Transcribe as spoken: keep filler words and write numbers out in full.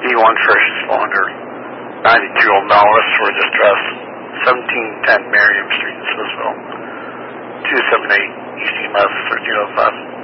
B one First Responder, ninety-two Old Nautilus for distress, seventeen ten Merriam Street, Smithville, two seven eight E C M S thirteen oh five.